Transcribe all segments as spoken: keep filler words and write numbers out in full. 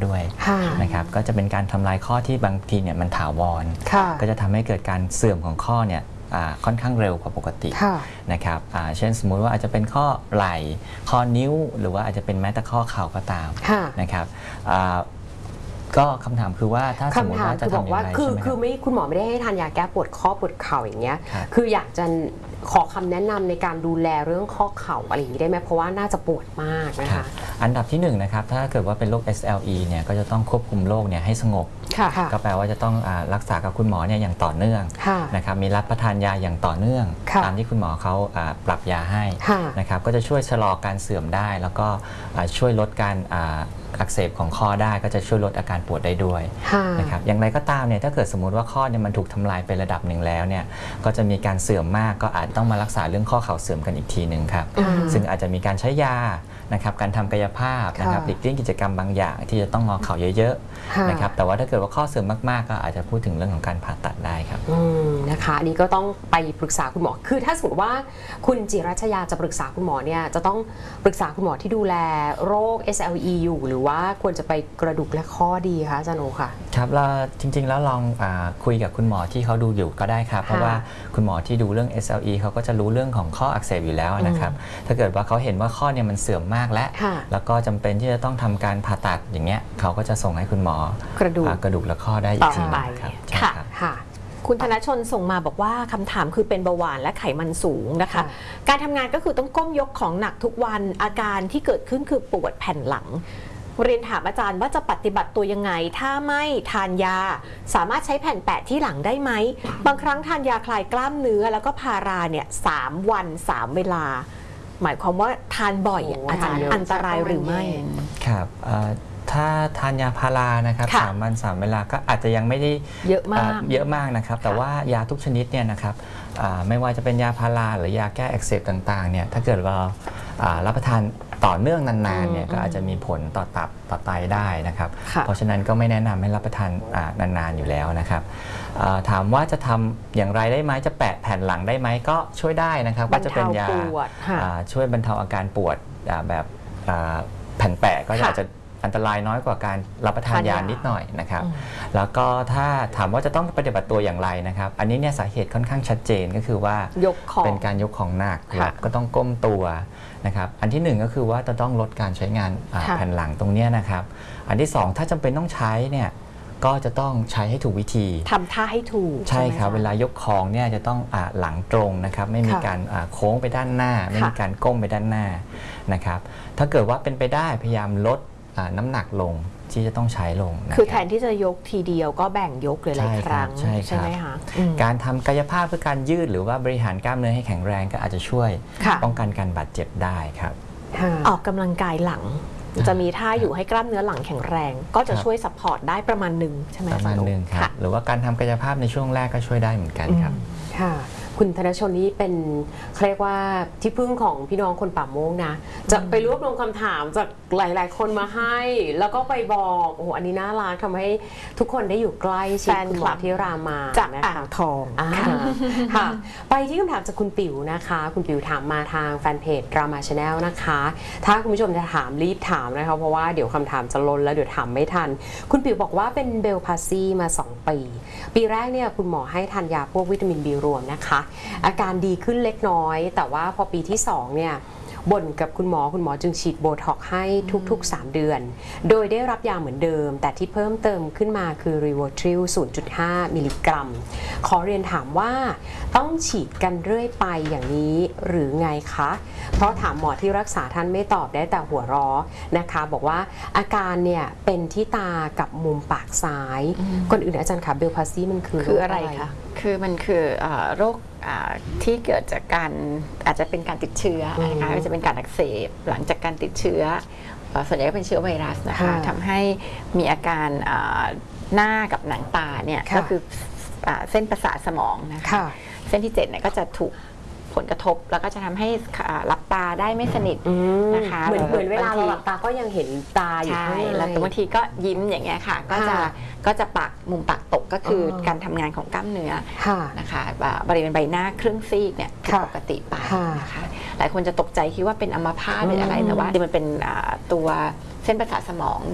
ด้วยนะครับก็จะเป็นการทำลายข้อที่บางทีเนี่ยมันถาวรก็จะทำให้เกิดการเสื่อมของข้อเนี่ยค่อนข้างเร็วกว่าปกตินะครับเช่นสมมุติว่าอาจจะเป็นข้อไหล่ข้อนิ้วหรือว่าอาจจะเป็นแม้แต่ข้อเข่าก็ตามนะครับก็คำถามคือว่าถ้าสมมติว่าจะทำอย่างไรใช่ไหมคือคือไม่คุณหมอไม่ได้ให้ทานยาแก้ปวดข้อปวดเข่าอย่างเงี้ยคืออยากจะขอคำแนะนำในการดูแลเรื่องข้อเข่าอะไรอย่างนี้ได้ไหมเพราะว่าน่าจะปวดมากนะคะอันดับที่หนึ่งนะครับถ้าเกิดว่าเป็นโรค เอส แอล อี เนี่ยก็จะต้องควบคุมโรคเนี่ยให้สงบก็แปลว่าจะต้องรักษากับคุณหมอเนี่ยอย่างต่อเนื่องนะครับมีรับประทานยาอย่างต่อเนื่องตามที่คุณหมอเขาปรับยาให้นะครับก็จะช่วยชะลอการเสื่อมได้แล้วก็ช่วยลดการอักเสบของข้อได้ก็จะช่วยลดอาการปวดได้ด้วยนะครับอย่างไรก็ตามเนี่ยถ้าเกิดสมมุติว่าข้อเนี่ยมันถูกทำลายไประดับหนึ่งแล้วเนี่ยก็จะมีการเสื่อมมากก็อาจต้องมารักษาเรื่องข้อเข่าเสื่อมกันอีกทีหนึ่งครับซึ่งอาจจะมีการใช้ยานะครับการทำกายภาพนะครับหลีกเลี่ยงกิจกรรมบางอย่างที่จะต้องงอเข่าเยอะๆนะครับแต่ว่าถ้าเกิดว่าข้อเสื่อมมากๆก็อาจจะพูดถึงเรื่องของการผ่าตัดได้ครับนะคะอันนี้ก็ต้องไปปรึกษาคุณหมอคือถ้าสมมติว่าคุณจิรัชยาจะปรึกษาคุณหมอเนี่ยจะต้องปรึกษาคุณหมอที่ดูแลโรค เอส แอล อี อยู่หรือว่าควรจะไปกระดูกและข้อดีคะอาจารย์โอค่ะครับเราจริงๆแล้วลองคุยกับคุณหมอที่เขาดูอยู่ก็ได้ครับเพราะว่าคุณหมอที่ดูเรื่อง เอส แอล อี เขาก็จะรู้เรื่องของข้ออักเสบอยู่แล้วนะครับถ้าเกิดว่าเขาเห็นว่าข้อเนี่ยมันเสื่อมมากและแล้วก็จำเป็นที่จะต้องทำการผ่าตัดอย่างเงี้ยเขาก็จะส่งให้คุณหมอกระดูกกระดูกและข้อได้อีกทีนึงครับค่ะคุณธนชนส่งมาบอกว่าคำถามคือเป็นเบาหวานและไขมันสูงนะคะการทำงานก็คือต้องก้มยกของหนักทุกวันอาการที่เกิดขึ้นคือปวดแผ่นหลังเรียนถามอาจารย์ว่าจะปฏิบัติตัวยังไงถ้าไม่ทานยาสามารถใช้แผ่นแปะที่หลังได้ไหมบางครั้งทานยาคลายกล้ามเนื้อแล้วก็พาราเนี่ยสามวันสามเวลาหมายความว่าทานบ่อยอาจารย์อันตรายหรือไม่ครับถ้าทานยาพารานะครับสามวันสามเวลาก็อาจจะยังไม่ได้เยอะมากเยอะมากนะครับแต่ว่ายาทุกชนิดเนี่ยนะครับไม่ว่าจะเป็นยาพาราหรือยาแก้อักเสบต่างๆเนี่ยถ้าเกิดเรารับประทานต่อเนื่องนานๆเนี่ยก็อาจจะมีผลต่อตับต่อไตได้นะครับเพราะฉะนั้นก็ไม่แนะนำให้รับประทานนานๆอยู่แล้วนะครับถามว่าจะทำอย่างไรได้ไหมจะแปะแผ่นหลังได้ไหมก็ช่วยได้นะครับก็จะเป็นยาช่วยบรรเทาอาการปวดแบบแผ่นแปะก็อาจจะอันตรายน้อยกว่าการรับประทานยานิดหน่อยนะครับแล้วก็ถ้าถามว่าจะต้องปฏิบัติตัวอย่างไรนะครับอันนี้เนี่ยสาเหตุค่อนข้างชัดเจนก็คือว่าเป็นการยกของหนักก็ต้องก้มตัวนะครับอันที่หนึ่งก็คือว่าจะต้องลดการใช้งานแผ่นหลังตรงนี้นะครับอันที่สองถ้าจำเป็นต้องใช้เนี่ยก็จะต้องใช้ให้ถูกวิธีทำท่าให้ถูกใช่ครับเวลายกของเนี่ยจะต้องหลังตรงนะครับไม่มีการโค้งไปด้านหน้าไม่มีการก้มไปด้านหน้านะครับถ้าเกิดว่าเป็นไปได้พยายามลดน้ำหนักลงที่จะต้องใช้ลงคือแทนที่จะยกทีเดียวก็แบ่งยกหลายๆครั้งใช่ไหมคะการทำกายภาพเพื่อการยืดหรือว่าบริหารกล้ามเนื้อให้แข็งแรงก็อาจจะช่วยป้องกันการบาดเจ็บได้ครับออกกำลังกายหลังจะมีท่าอยู่ให้กล้ามเนื้อหลังแข็งแรงก็จะช่วยซัพพอร์ตได้ประมาณหนึ่งใช่ไหมประมาณหนึ่งครับหรือว่าการทำกายภาพในช่วงแรกก็ช่วยได้เหมือนกันครับค่ะคุณธนชนนี่เป็นเรียกว่าที่พึ่งของพี่น้องคนป่าโมกนะจะไปรวบรวมคำถามจากหลายๆคนมาให้แล้วก็ไปบอกโอ้โหอันนี้น่ารักทำให้ทุกคนได้อยู่ใกล้ชิดคุณหมอที่รามาจากอ่างทองค่ะไปที่คำถามจากคุณปิ๋วนะคะคุณปิ๋วถามมาทางแฟนเพจรามาชาแนลนะคะถ้าคุณผู้ชมจะถามรีบถามนะคะเพราะว่าเดี๋ยวคำถามจะล้นแล้วเดี๋ยวถามไม่ทันคุณปิ๋วบอกว่าเป็นเบลพาซีมาสองปีปีแรกเนี่ยคุณหมอให้ทานยาพวกวิตามินบีรวมนะคะอาการดีขึ้นเล็กน้อยแต่ว่าพอปีที่สองเนี่ยบ่นกับคุณหมอคุณหมอจึงฉีดโบท็อกให้ทุกๆสามเดือนโดยได้รับยาเหมือนเดิมแต่ที่เพิ่มเติมขึ้นมาคือรีโวทริล ศูนย์จุดห้า มิลลิกรัมขอเรียนถามว่าต้องฉีดกันเรื่อยไปอย่างนี้หรือไงคะเพราะถามหมอที่รักษาท่านไม่ตอบได้แต่หัวเราะนะคะบอกว่าอาการเนี่ยเป็นที่ตากับมุมปากซ้ายคนอื่นอาจารย์คะเบลพาซีมันคือคืออะไรคะคือมันคือโรคที่เกิดจากการอาจจะเป็นการติดเชื้อนะคะอาจจะเป็นการอักเสบหลังจากการติดเชื้อส่วนใหญ่ก็เป็นเชื้อไวรัสนะคะทำให้มีอาการหน้ากับหนังตาเนี่ยก็คือเส้นประสาทสมองนะคะเส้นที่เจ็ดเนี่ยก็จะถูกผลกระทบแล้วก็จะทำให้หลับตาได้ไม่สนิทนะคะเหมือนเหมือนเวลาเราหลับตาก็ยังเห็นตาอยู่ข้างในแล้วบางทีก็ยิ้มอย่างเงี้ยค่ะก็จะก็จะปากมุมปากตกก็คือการทำงานของกล้ามเนื้อนะคะบริเวณใบหน้าครึ่งซีกเนี่ยผิดปกติไปนะคะหลายคนจะตกใจคิดว่าเป็นอัมพาตหรืออะไรแต่ว่ามันเป็นตัวเส้นประสาทสมองส่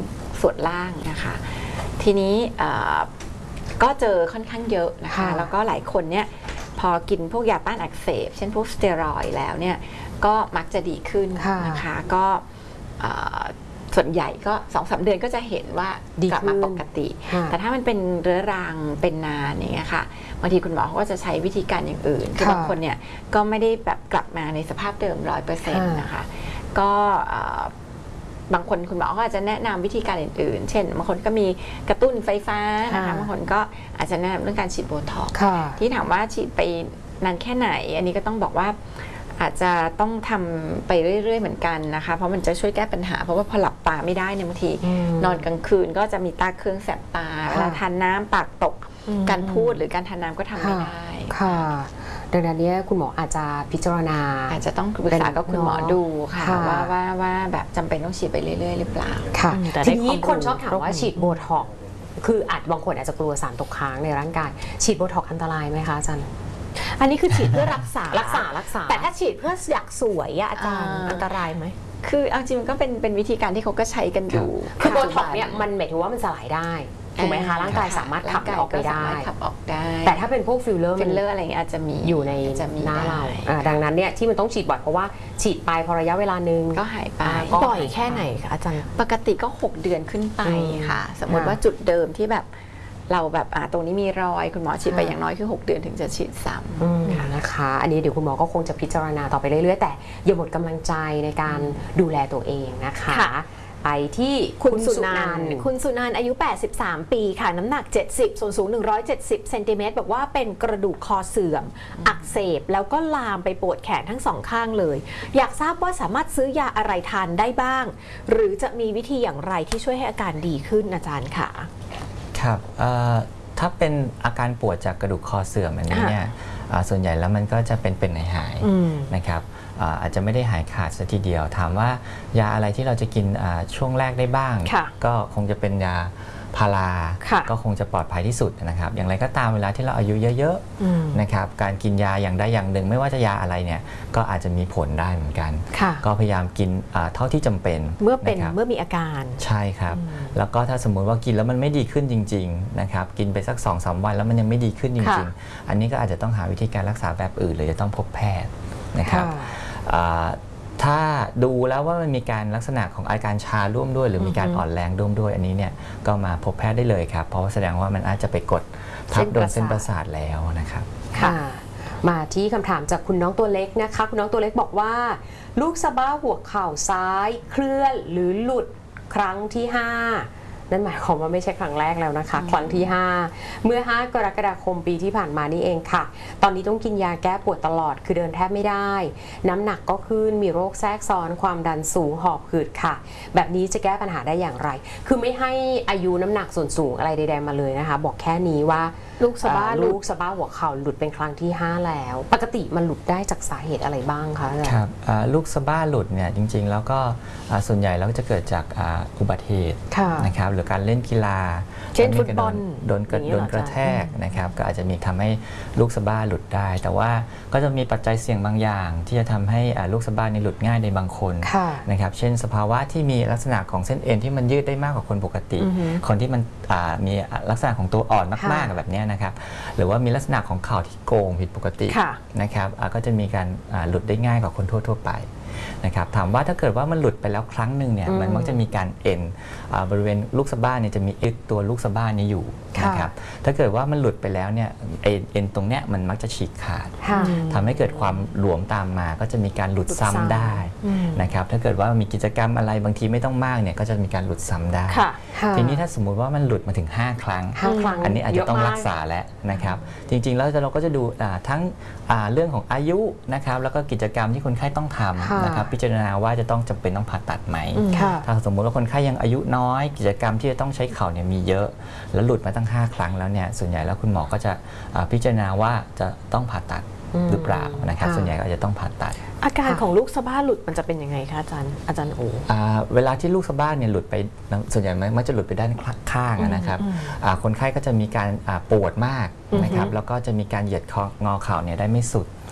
ส่วนล่างนะคะทีนี้ก็เจอค่อนข้างเยอะนะคะแล้วก็หลายคนเนี่ยพอกินพวกยาต้านอักเสบเช่นพวกสเตียรอยด์แล้วเนี่ยก็มักจะดีขึ้นนะคะก็ส่วนใหญ่ก็สองสามเดือนก็จะเห็นว่ากลับมาปกติแต่ถ้ามันเป็นเรื้อรังเป็นนานอย่างเงี้ยค่ะบางทีคุณหมอเขาก็จะใช้วิธีการอย่างอื่นคือบางคนเนี่ยก็ไม่ได้แบบกลับมาในสภาพเดิมร้อยเปอร์เซ็นต์นะคะก็บางคนคุณหมอก็อาจจะแนะนำวิธีการอื่นๆเช่นบางคนก็มีกระตุ้นไฟฟ้านะคะบางคนก็อาจจะแนะนำเรื่องการฉีดโบท็อกซ์ที่ถามว่าฉีดไปนานแค่ไหนอันนี้ก็ต้องบอกว่าอาจจะต้องทำไปเรื่อยๆเหมือนกันนะคะเพราะมันจะช่วยแก้ปัญหาเพราะว่าพอหลับตาไม่ได้เนี่ยบางทีนอนกลางคืนก็จะมีตาเครื่องแสบตาเวลาทานน้ำปากตกการพูดหรือการทานน้ำก็ทำไม่ได้ค่ะดังนั้นเนี่ยคุณหมออาจจะพิจารณาอาจจะต้องปรึกษากับคุณหมอดูค่ะว่าว่าว่าแบบจำเป็นต้องฉีดไปเรื่อยๆหรือเปล่าค่ะทีนี้คนชอบถามว่าฉีดโบท็อกซ์คืออาจบางคนอาจจะกลัวสารตกค้างในร่างกายฉีดโบท็อกซ์อันตรายไหมคะอาจารย์อันนี้คือฉีดเพื่อรักษารักษารักษาแต่ถ้าฉีดเพื่ออยากสวยอะอาจารย์อันตรายไหมคือเอาจริงมันก็เป็นเป็นวิธีการที่เขาก็ใช้กันอยู่คือโบท็อกซ์เนี่ยมันหมายถึงว่ามันสลายได้ถูกไหมคะร่างกายสามารถขับออกไปได้ขับออกได้แต่ถ้าเป็นพวกฟิลเลอร์ฟิลเลอร์อะไรเงี้ยอาจจะมีอยู่ในหน้าเราดังนั้นเนี่ยที่มันต้องฉีดบ่อยเพราะว่าฉีดไปพอระยะเวลานึงก็หายไปบ่อยแค่ไหนคะอาจารย์ปกติก็หกเดือนขึ้นไปค่ะสมมติว่าจุดเดิมที่แบบเราแบบอ่าตรงนี้มีรอยคุณหมอฉีดไปอย่างน้อยคือหกเดือนถึงจะฉีดซ้ำนะคะอันนี้เดี๋ยวคุณหมอก็คงจะพิจารณาต่อไปเรื่อยๆแต่อย่าหมดกำลังใจในการดูแลตัวเองนะคะไปที่คุณสุนันท์คุณสุนันท์อายุแปดสิบสามปีค่ะน้ำหนักเจ็ดสิบส่วนสูงหนึ่งร้อยเจ็ดสิบเซนติเมตรบอกว่าเป็นกระดูกคอเสื่อมอักเสบแล้วก็ลามไปปวดแขนทั้งสองข้างเลยอยากทราบว่าสามารถซื้อยาอะไรทานได้บ้างหรือจะมีวิธีอย่างไรที่ช่วยให้อาการดีขึ้นอาจารย์ค่ะครับถ้าเป็นอาการปวดจากกระดูกคอเสื่อมอันนี้เนี่ยส่วนใหญ่แล้วมันก็จะเป็นเป็นหายๆนะครับอาจจะไม่ได้หายขาดซะทีเดียวถามว่ายาอะไรที่เราจะกินช่วงแรกได้บ้างก็คงจะเป็นยาพาราก็คงจะปลอดภัยที่สุดนะครับอย่างไรก็ตามเวลาที่เราอายุเยอะๆนะครับการกินยาอย่างใดอย่างหนึ่งไม่ว่าจะยาอะไรเนี่ยก็อาจจะมีผลได้เหมือนกันก็พยายามกินเท่าที่จำเป็นเมื่อเป็นเมื่อมีอาการใช่ครับแล้วก็ถ้าสมมุติว่ากินแล้วมันไม่ดีขึ้นจริงๆนะครับกินไปสัก สองถึงสาม วันแล้วมันยังไม่ดีขึ้นจริงๆอันนี้ก็อาจจะต้องหาวิธีการรักษาแบบอื่นหรือจะต้องพบแพทย์นะครับถ้าดูแล้วว่ามันมีการลักษณะของอาการชาร่วมด้วยหรือมีการอ่อนแรงร่วมด้วยอันนี้เนี่ยก็มาพบแพทย์ได้เลยครับเพราะแสดงว่ามันอาจจะไปกดทับโดนเส้นประสาทแล้วนะครับค่ะมาที่คำถามจากคุณน้องตัวเล็กนะคะคุณน้องตัวเล็กบอกว่าลูกสะบ้าหัวเข่าซ้ายเคลื่อนหรือหลุดครั้งที่ห้านั่นหมายความว่าไม่ใช่ครั้งแรกแล้วนะคะครั้งที่ห้าเมื่อห้ากรกฎาคมปีที่ผ่านมานี่เองค่ะตอนนี้ต้องกินยาแก้ปวดตลอดคือเดินแทบไม่ได้น้ำหนักก็ขึ้นมีโรคแทรกซ้อนความดันสูงหอบหืดค่ะแบบนี้จะแก้ปัญหาได้อย่างไรคือไม่ให้อายุน้ำหนักส่วนสูงอะไรใดๆมาเลยนะคะบอกแค่นี้ว่าลูกสะบ้าลูกสะบ้าหัวเข่าหลุดเป็นครั้งที่ห้าแล้วปกติมันหลุดได้จากสาเหตุอะไรบ้างคะครับลูกสะบ้าหลุดเนี่ยจริงๆแล้วก็ส่วนใหญ่แล้วจะเกิดจากอุบัติเหตุนะครับหรือการเล่นกีฬาเช่นฟุตบอลโดนโดนกระแทกนะครับก็อาจจะมีทำให้ลูกสะบ้าหลุดได้แต่ว่าก็จะมีปัจจัยเสี่ยงบางอย่างที่จะทำให้ลูกสะบ้านี่หลุดง่ายในบางคนนะครับเช่นสภาวะที่มีลักษณะของเส้นเอ็นที่มันยืดได้มากกว่าคนปกติคนที่มันมีลักษณะของตัวอ่อนมากๆแบบนี้นะครับหรือว่ามีลักษณะของเข่าที่โกงผิดปกตินะครับก็จะมีการหลุดได้ง่ายกว่าคนทั่วๆไปนะครับถามว่าถ้าเกิดว่ามันหลุดไปแล้วครั้งหนึ่งเนี่ยมันมักจะมีการเอ็นบริเวณลูกสะบ้าเนี่ยจะมีเอ็นตัวลูกสะบ้านี้อยู่นะครับถ้าเกิดว่ามันหลุดไปแล้วเนี่ยเอ็นตรงเนี้ยมันมักจะฉีกขาดทำให้เกิดความหลวมตามมาก็จะมีการหลุดซ้ำได้นะครับถ้าเกิดว่ามีกิจกรรมอะไรบางทีไม่ต้องมากเนี่ยก็จะมีการหลุดซ้ำได้ทีนี้ถ้าสมมุติว่ามันหลุดมาถึงห้าครั้งอันนี้อาจจะต้องรักษาแล้วนะครับจริงๆแล้วเราก็จะดูทั้งเรื่องของอายุนะครับแล้วก็กิจกรรมที่คนไข้ต้องทำนะครับพิจารณาว่าจะต้องจำเป็นต้องผ่าตัดไหมถ้าสมมุติว่าคนไข้ยังอายุน้อยกิจกรรมที่จะต้องใช้เข่าเนี่ยมีเยอะแล้วหลุดมาตั้งห้าครั้งแล้วเนี่ยส่วนใหญ่แล้วคุณหมอก็จะพิจารณาว่าจะต้องผ่าตัดหรือเปล่านะครับส่วนใหญ่ก็จะต้องผ่าตัดอาการของลูกสะบ้าหลุดมันจะเป็นยังไงคะอาจารย์อาจารย์โอเวลาที่ลูกสะบ้าเนี่ยหลุดไปส่วนใหญ่มันจะหลุดไปด้านข้างนะครับคนไข้ก็จะมีการปวดมากนะครับแล้วก็จะมีการเหยียดงอเข่าเนี่ยได้ไม่สุด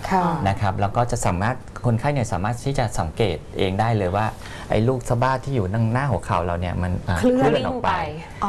ค่ะนะครับแล้วก็จะสามารถคนไข้เนี่ยสามารถที่จะสังเกตเองได้เลยว่าไอ้ลูกสะบ้าที่อยู่หน้าหัวเข่าเราเนี่ยมันอ่าเคลื่อนออกไปไป